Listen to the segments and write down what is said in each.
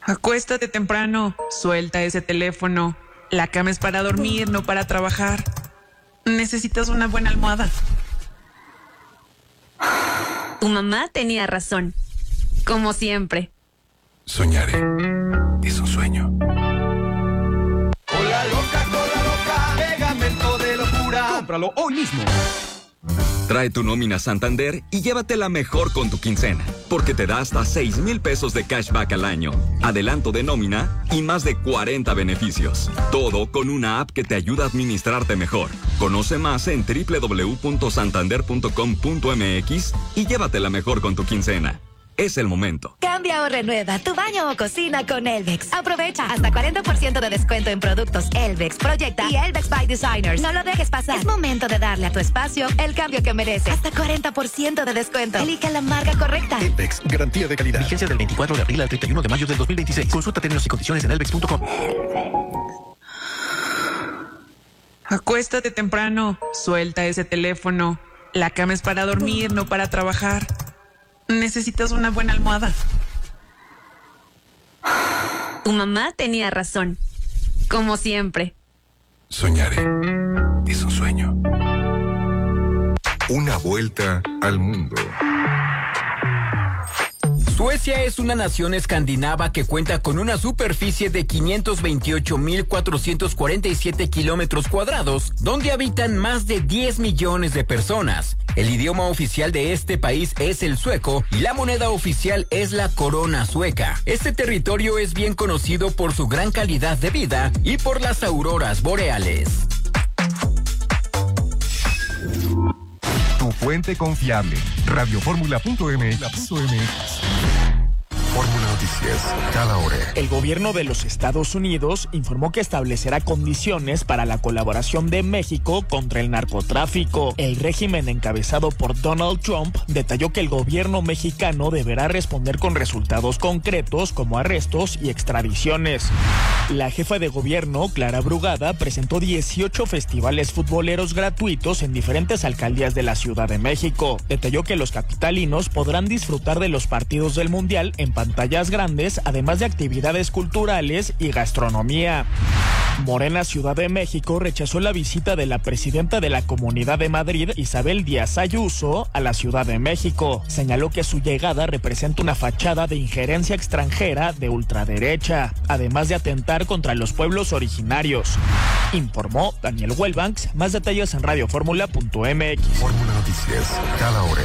Acuéstate temprano, suelta ese teléfono. La cama es para dormir, no para trabajar. Necesitas una buena almohada. Tu mamá tenía razón, como siempre. Soñaré. Es un sueño. Cola loca, pegamento de locura. Cómpralo hoy mismo. Trae tu nómina Santander y llévatela mejor con tu quincena, porque te da hasta 6,000 pesos de cashback al año, adelanto de nómina y más de 40 beneficios. Todo con una app que te ayuda a administrarte mejor. Conoce más en www.santander.com.mx y llévatela mejor con tu quincena. Es el momento. Cambia o renueva tu baño o cocina con Elvex. Aprovecha hasta 40% de descuento en productos Elvex, Proyecta y Elvex by Designers. No lo dejes pasar. Es momento de darle a tu espacio el cambio que merece. Hasta 40% de descuento. Elige la marca correcta. Elvex, garantía de calidad. Vigencia del 24 de abril al 31 de mayo del 2026. Consulta términos y condiciones en elvex.com. Acuéstate temprano, suelta ese teléfono. La cama es para dormir, no para trabajar. Necesitas una buena almohada. Tu mamá tenía razón, como siempre. Soñaré. Es un sueño. Una vuelta al mundo. Suecia es una nación escandinava que cuenta con una superficie de 528,447 kilómetros cuadrados, donde habitan más de 10 millones de personas. El idioma oficial de este país es el sueco y la moneda oficial es la corona sueca. Este territorio es bien conocido por su gran calidad de vida y por las auroras boreales. Tu fuente confiable. Radioformula.mx. Fórmula Noticias, cada hora. El gobierno de los Estados Unidos informó que establecerá condiciones para la colaboración de México contra el narcotráfico. El régimen encabezado por Donald Trump detalló que el gobierno mexicano deberá responder con resultados concretos como arrestos y extradiciones. La jefa de gobierno, Clara Brugada, presentó 18 festivales futboleros gratuitos en diferentes alcaldías de la Ciudad de México. Detalló que los capitalinos podrán disfrutar de los partidos del Mundial en pantallas grandes, además de actividades culturales y gastronomía. Morena Ciudad de México rechazó la visita de la presidenta de la Comunidad de Madrid, Isabel Díaz Ayuso, a la Ciudad de México. Señaló que su llegada representa una fachada de injerencia extranjera de ultraderecha, además de atentar contra los pueblos originarios. Informó Daniel Wellbanks. Más detalles en radioformula.mx. Fórmula Noticias, cada hora.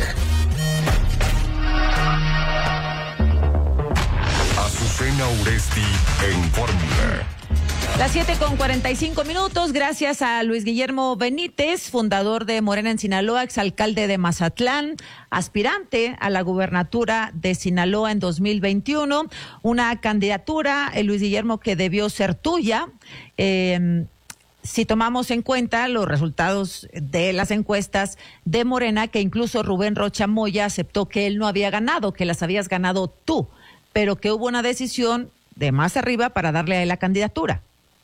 Azucena Uresti en Fórmula. Las 7:45. Gracias a Luis Guillermo Benítez, fundador de Morena en Sinaloa, exalcalde de Mazatlán, aspirante a la gubernatura de Sinaloa en 2021. Una candidatura, Luis Guillermo, que debió ser tuya. Si tomamos en cuenta los resultados de las encuestas de Morena, que incluso Rubén Rocha Moya aceptó que él no había ganado, que las habías ganado tú, pero que hubo una decisión de más arriba para darle a él la candidatura.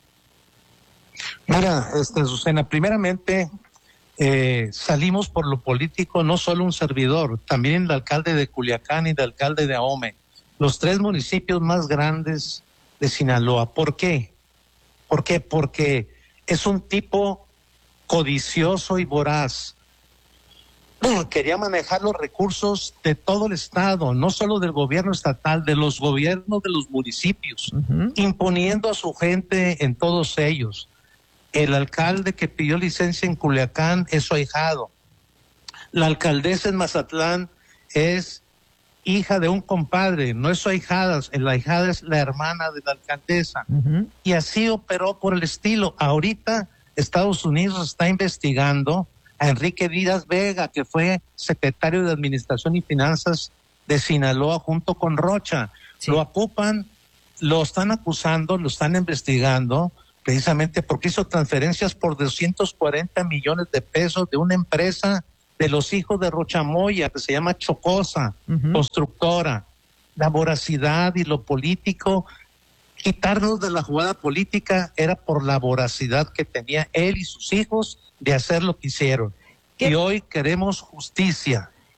Mira, Azucena, primeramente salimos por lo político, no solo un servidor, también el alcalde de Culiacán y el alcalde de Ahome, los 3 municipios más grandes de Sinaloa. ¿Por qué? Porque es un tipo codicioso y voraz. Quería manejar los recursos de todo el estado, no solo del gobierno estatal, de los gobiernos de los municipios, imponiendo a su gente en todos ellos. El alcalde que pidió licencia en Culiacán es su ahijado. La alcaldesa en Mazatlán es hija de un compadre, no es su ahijada, la ahijada es la hermana de la alcaldesa. Y así operó por el estilo. Ahorita Estados Unidos está investigando a Enrique Díaz Vega, que fue secretario de Administración y Finanzas de Sinaloa junto con Rocha. Sí. Lo ocupan, lo están acusando, lo están investigando, precisamente porque hizo transferencias por 240 millones de pesos de una empresa de los hijos de Rocha Moya, que se llama Chocosa, constructora. La voracidad y lo político, quitarnos de la jugada política era por la voracidad que tenía él y sus hijos de hacer lo que hicieron. Y hoy queremos justicia.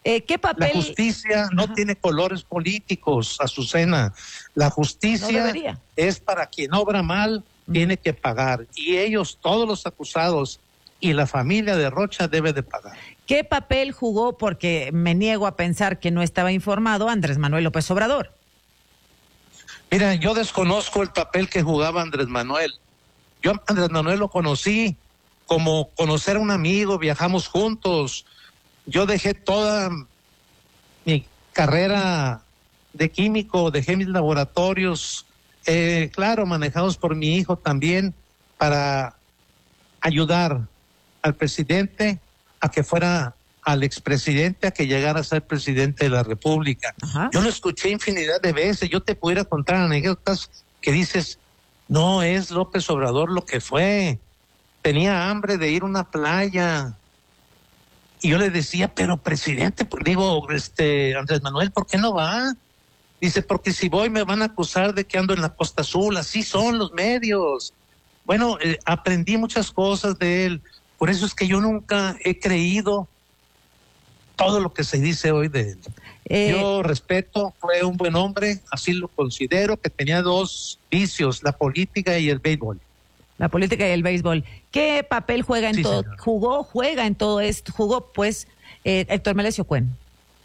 ¿Qué papel? La justicia no tiene colores políticos, Azucena. La justicia es para quien obra mal, tiene que pagar. Y ellos, todos los acusados y la familia de Rocha debe de pagar. ¿Qué papel jugó, porque me niego a pensar que no estaba informado, Andrés Manuel López Obrador? Mira, yo desconozco el papel que jugaba Andrés Manuel. Yo a Andrés Manuel lo conocí como conocer a un amigo, viajamos juntos. Yo dejé toda mi carrera de químico, dejé mis laboratorios, claro, manejados por mi hijo también, para ayudar al presidente a que fuera al expresidente, a que llegara a ser presidente de la República. Ajá. Yo lo escuché infinidad de veces, yo te pudiera contar anécdotas que dices, no es López Obrador lo que fue, tenía hambre de ir a una playa. Y yo le decía, pero presidente, Andrés Manuel, ¿por qué no va? Dice, porque si voy me van a acusar de que ando en la Costa Azul, así son los medios. Bueno, aprendí muchas cosas de él, por eso es que yo nunca he creído todo lo que se dice hoy de él. Yo respeto, fue un buen hombre, así lo considero, que tenía dos vicios, la política y el béisbol. La política y el béisbol. ¿Qué papel juega en todo? Juega en todo esto, Héctor Melesio Cuen.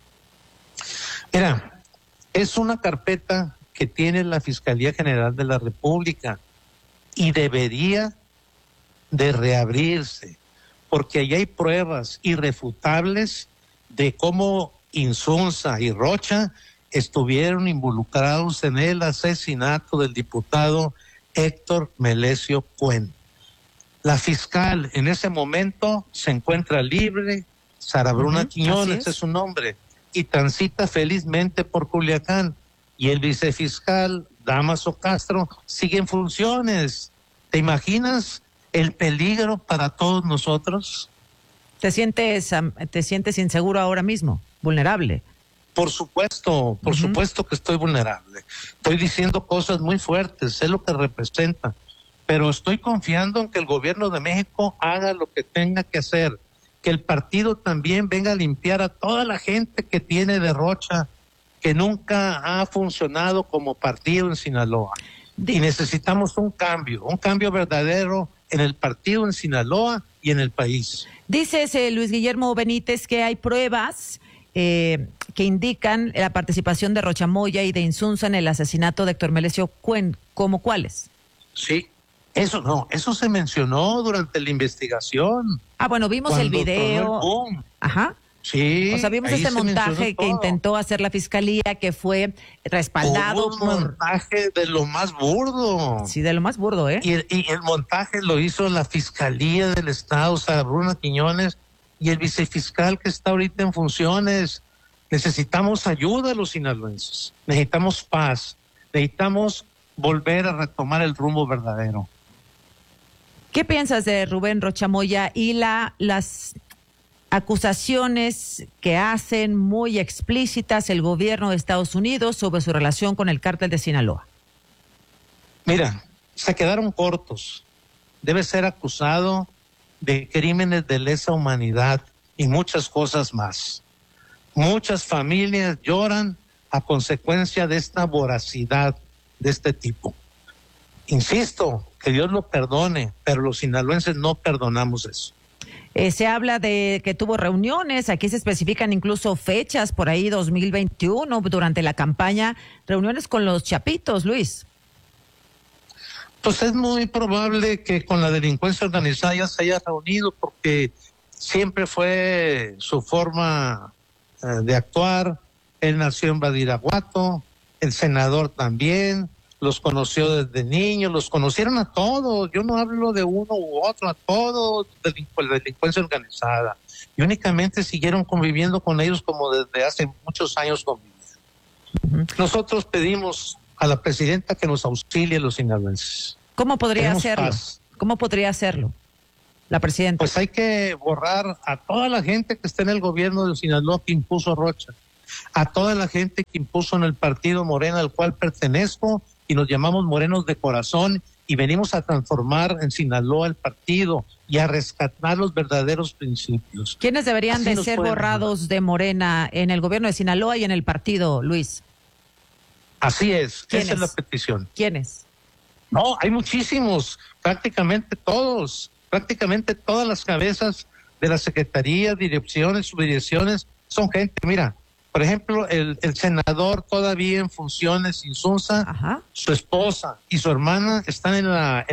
Mira, es una carpeta que tiene la Fiscalía General de la República y debería de reabrirse, porque ahí hay pruebas irrefutables de cómo Insunza y Rocha estuvieron involucrados en el asesinato del diputado Héctor Melesio Cuen. La fiscal en ese momento se encuentra libre, Sara Bruna Quiñones es su nombre, y transita felizmente por Culiacán. Y el vicefiscal Dámaso Castro sigue en funciones. ¿Te imaginas el peligro para todos nosotros? ¿Te sientes inseguro ahora mismo? ¿Vulnerable? Por supuesto que estoy vulnerable. Estoy diciendo cosas muy fuertes, sé lo que representa, pero estoy confiando en que el gobierno de México haga lo que tenga que hacer, que el partido también venga a limpiar a toda la gente que tiene de Rocha, que nunca ha funcionado como partido en Sinaloa. Y necesitamos un cambio verdadero en el partido en Sinaloa y en el país. Dices, Luis Guillermo Benítez, que hay pruebas que indican la participación de Rocha Moya y de Insunza en el asesinato de Héctor Melesio Cuen. ¿Cómo cuáles? Sí, eso se mencionó durante la investigación. Ah, bueno, vimos el video. Ajá. Sí. O sea, vimos ese montaje que intentó hacer la fiscalía, que fue respaldado por un montaje de lo más burdo. Sí, de lo más burdo, ¿eh? Y el montaje lo hizo la Fiscalía del Estado, Sara Bruna Quiñones, y el vicefiscal que está ahorita en funciones. Necesitamos ayuda a los sinaloenses, necesitamos paz, necesitamos volver a retomar el rumbo verdadero. ¿Qué piensas de Rubén Rocha Moya y las acusaciones que hacen muy explícitas el gobierno de Estados Unidos sobre su relación con el cártel de Sinaloa? Mira, se quedaron cortos. Debe ser acusado de crímenes de lesa humanidad y muchas cosas más. Muchas familias lloran a consecuencia de esta voracidad de este tipo. Insisto, que Dios lo perdone, pero los sinaloenses no perdonamos eso. Se habla de que tuvo reuniones, aquí se especifican incluso fechas, por ahí 2021, durante la campaña, reuniones con los chapitos, Luis. Pues es muy probable que con la delincuencia organizada ya se haya reunido, porque siempre fue su forma de actuar. Él nació en Badiraguato, el senador también, los conoció desde niños, los conocieron a todos. Yo no hablo de uno u otro, a todos, la delincuencia organizada. Y únicamente siguieron conviviendo con ellos como desde hace muchos años convivían. Nosotros pedimos a la presidenta que nos auxilie a los sinaloenses. ¿Cómo podría hacerlo? ¿Cómo podría hacerlo la presidenta? Pues hay que borrar a toda la gente que está en el gobierno de Sinaloa que impuso Rocha, a toda la gente que impuso en el partido Morena al cual pertenezco y nos llamamos morenos de corazón y venimos a transformar en Sinaloa el partido y a rescatar los verdaderos principios. ¿Quiénes deberían Así de nos ser pueden borrados de Morena en el gobierno de Sinaloa y en el partido, Luis? Así es, ¿Quiénes? esa es la petición. ¿Quiénes? No, hay muchísimos, prácticamente todas las cabezas de las secretarías, direcciones, subdirecciones, son gente, mira, por ejemplo, el senador todavía en funciones, Insunza, su esposa y su hermana están en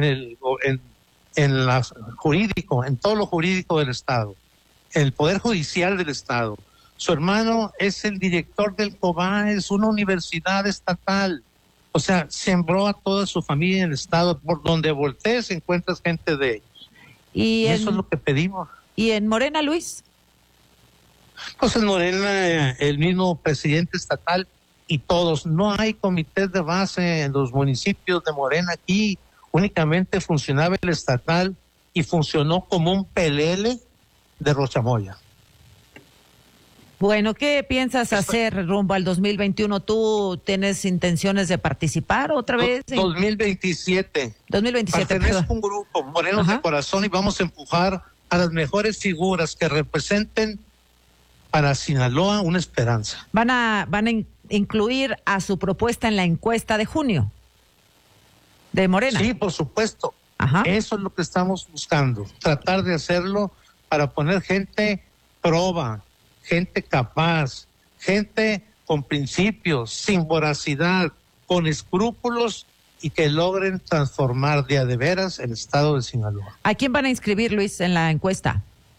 todo lo jurídico del Estado, en el Poder Judicial del Estado. Su hermano es el director del COBAES, una universidad estatal. O sea, sembró a toda su familia en el Estado. Por donde voltees encuentras gente de ellos. Y eso es lo que pedimos. ¿Y en Morena, Luis? Pues en Morena, el mismo presidente estatal y todos. No hay comités de base en los municipios de Morena aquí. Únicamente funcionaba el estatal y funcionó como un pelele de Rochamoya. Bueno, ¿qué piensas hacer rumbo al 2021? ¿Tú tienes intenciones de participar otra vez? 2027. 2027. Pertenezco a un grupo, Morenos de Corazón, y vamos a empujar a las mejores figuras que representen para Sinaloa una esperanza. ¿Van a incluir a su propuesta en la encuesta de junio de Morena? Sí, por supuesto. Eso es lo que estamos buscando. Tratar de hacerlo para poner gente proba, gente capaz, gente con principios, sin voracidad, con escrúpulos y que logren transformar de a de veras el estado de Sinaloa. ¿A quién van a inscribir, Luis, en la encuesta?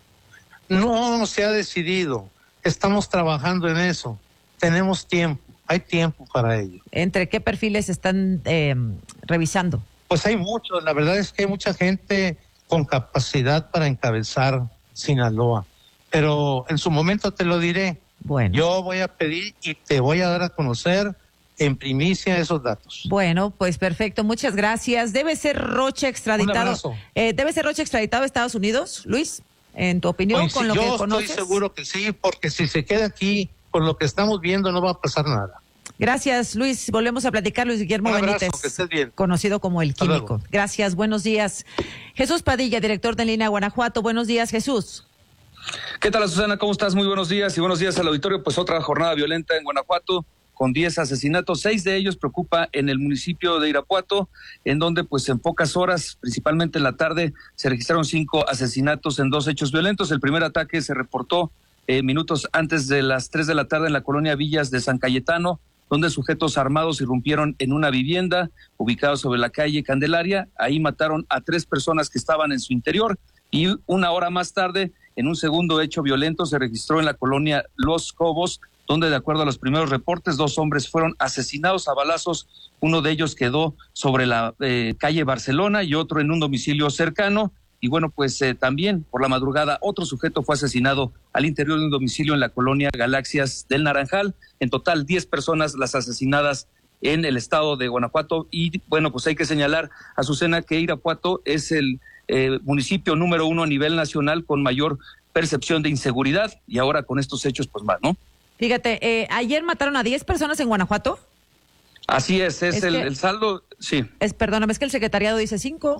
No se ha decidido. Estamos trabajando en eso. Tenemos tiempo. Hay tiempo para ello. ¿Entre qué perfiles están revisando? Pues hay muchos. La verdad es que hay mucha gente con capacidad para encabezar Sinaloa. Pero en su momento te lo diré. Bueno. Yo voy a pedir y te voy a dar a conocer en primicia esos datos. Bueno, pues perfecto. Muchas gracias. ¿Debe ser Rocha extraditado? Un abrazo. ¿Debe ser Rocha extraditado a Estados Unidos, Luis? En tu opinión, pues con lo que conoces. Yo estoy seguro que sí, porque si se queda aquí, con lo que estamos viendo, no va a pasar nada. Gracias, Luis. Volvemos a platicar. Luis Guillermo Benítez, que estés bien. Conocido como El Químico. Gracias, buenos días. Jesús Padilla, director de En Línea Guanajuato. Buenos días, Jesús. ¿Qué tal, Susana? ¿Cómo estás? Muy buenos días y buenos días al auditorio. Pues otra jornada violenta en Guanajuato con 10 asesinatos, 6 de ellos preocupa en el municipio de Irapuato, en donde pues en pocas horas, principalmente en la tarde, se registraron 5 asesinatos en 2 hechos violentos. El primer ataque se reportó minutos antes de las 3 de la tarde en la colonia Villas de San Cayetano, donde sujetos armados irrumpieron en una vivienda ubicada sobre la calle Candelaria. Ahí mataron a 3 personas que estaban en su interior y una hora más tarde, en un segundo hecho violento, se registró en la colonia Los Cobos, donde de acuerdo a los primeros reportes, 2 hombres fueron asesinados a balazos. Uno de ellos quedó sobre la calle Barcelona y otro en un domicilio cercano. Y bueno, pues también por la madrugada otro sujeto fue asesinado al interior de un domicilio en la colonia Galaxias del Naranjal. En total 10 personas las asesinadas en el estado de Guanajuato. Y bueno, pues hay que señalar, Azucena, que Irapuato es el municipio número 1 a nivel nacional con mayor percepción de inseguridad, y ahora con estos hechos pues más, ¿no? Fíjate, ayer mataron a 10 personas en Guanajuato. Así es el saldo, sí. Perdóname, es que el secretariado dice 5.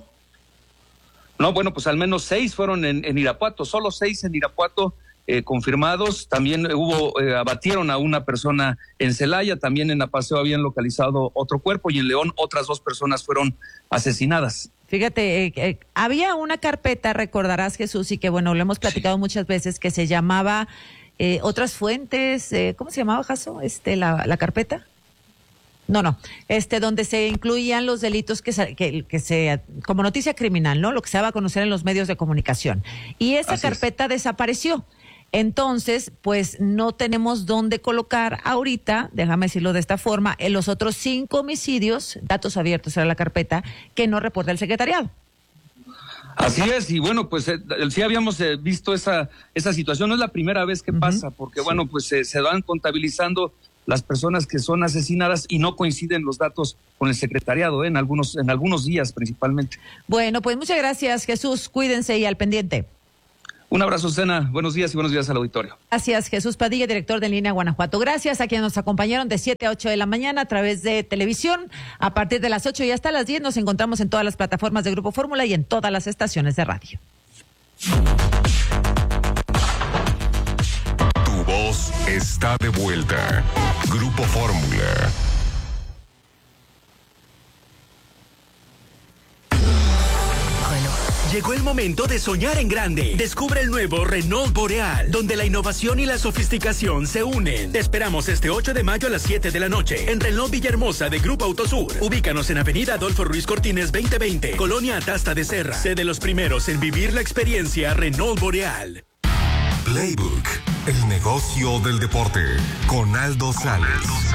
No, bueno, pues al menos 6 fueron en Irapuato, solo 6 en Irapuato confirmados. También abatieron a una persona en Celaya, también en Apaseo habían localizado otro cuerpo y en León otras 2 personas fueron asesinadas. Fíjate, había una carpeta, recordarás, Jesús, y que bueno, lo hemos platicado muchas veces, que se llamaba Otras Fuentes, ¿cómo se llamaba, Jaso? La carpeta. No, donde se incluían los delitos que se como noticia criminal, ¿no? Lo que se daba a conocer en los medios de comunicación. Y esa carpeta desapareció. Entonces, pues no tenemos dónde colocar ahorita, déjame decirlo de esta forma, en los otros 5 homicidios, datos abiertos era la carpeta, que no reporta el secretariado. Así es, y bueno, pues sí habíamos visto esa situación, no es la primera vez que pasa, porque bueno, pues se van contabilizando las personas que son asesinadas y no coinciden los datos con el secretariado, en algunos días principalmente. Bueno, pues muchas gracias, Jesús, cuídense y al pendiente. Un abrazo, Susana. Buenos días y buenos días al auditorio. Gracias, Jesús Padilla, director de En Línea Guanajuato. Gracias a quienes nos acompañaron de 7 a 8 de la mañana a través de televisión. A partir de las 8 y hasta las 10 nos encontramos en todas las plataformas de Grupo Fórmula y en todas las estaciones de radio. Tu voz está de vuelta. Grupo Fórmula. Llegó el momento de soñar en grande. Descubre el nuevo Renault Boreal, donde la innovación y la sofisticación se unen. Te esperamos este 8 de mayo a las 7 de la noche en Renault Villahermosa de Grupo Autosur. Ubícanos en Avenida Adolfo Ruiz Cortines 2020, Colonia Atasta de Serra. Sé de los primeros en vivir la experiencia Renault Boreal. Playbook, el negocio del deporte, con Aldo Sales.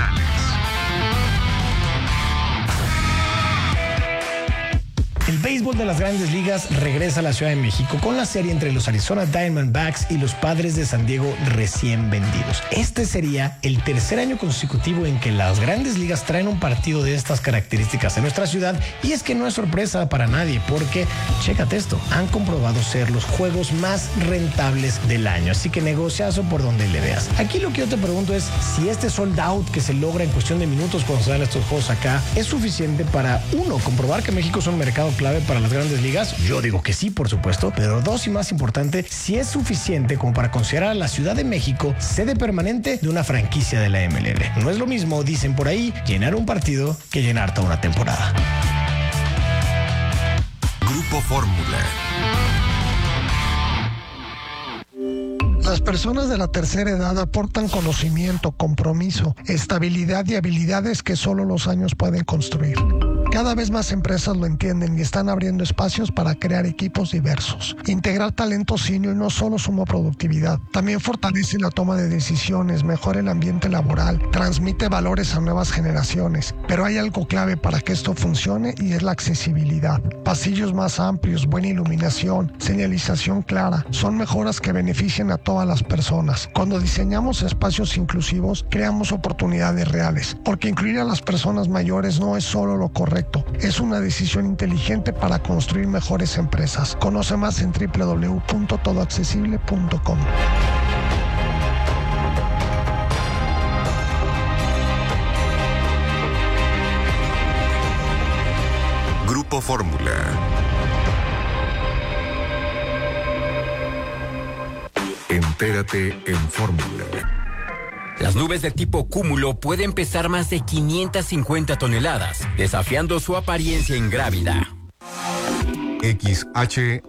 El béisbol de las Grandes Ligas regresa a la Ciudad de México con la serie entre los Arizona Diamondbacks y los Padres de San Diego recién vendidos. Este sería el tercer año consecutivo en que las Grandes Ligas traen un partido de estas características en nuestra ciudad, y es que no es sorpresa para nadie porque, chécate esto, han comprobado ser los juegos más rentables del año, así que negociazo por donde le veas. Aquí lo que yo te pregunto es si este sold out que se logra en cuestión de minutos cuando se dan estos juegos acá es suficiente para, uno, comprobar que México es un mercado clave para las Grandes Ligas. Yo digo que sí, por supuesto, pero dos, y más importante, si es suficiente como para considerar a la Ciudad de México sede permanente de una franquicia de la MLB. No es lo mismo, dicen por ahí, llenar un partido que llenar toda una temporada. Grupo Fórmula. Las personas de la tercera edad aportan conocimiento, compromiso, estabilidad y habilidades que solo los años pueden construir. Cada vez más empresas lo entienden y están abriendo espacios para crear equipos diversos. Integrar talento senior no solo suma productividad, también fortalece la toma de decisiones, mejora el ambiente laboral, transmite valores a nuevas generaciones. Pero hay algo clave para que esto funcione y es la accesibilidad. Pasillos más amplios, buena iluminación, señalización clara, son mejoras que benefician a todas las personas. Cuando diseñamos espacios inclusivos, creamos oportunidades reales, porque incluir a las personas mayores no es solo lo correcto. Es una decisión inteligente para construir mejores empresas. Conoce más en www.todoaccesible.com. Grupo Fórmula. Entérate en Fórmula. Las nubes de tipo cúmulo pueden pesar más de 550 toneladas, desafiando su apariencia ingrávida. XHHGR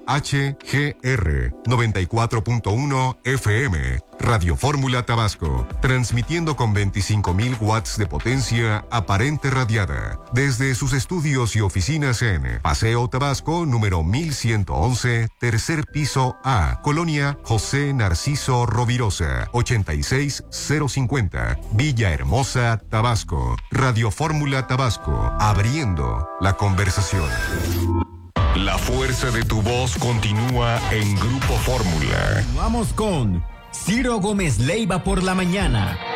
94.1 FM, Radio Fórmula Tabasco, transmitiendo con 25.000 watts de potencia aparente radiada, desde sus estudios y oficinas en Paseo Tabasco, número 1111, tercer piso A, Colonia José Narciso Rovirosa, 86050, Villahermosa, Tabasco. Radio Fórmula Tabasco, abriendo la conversación. La fuerza de tu voz continúa en Grupo Fórmula. Vamos con Ciro Gómez Leiva por la mañana.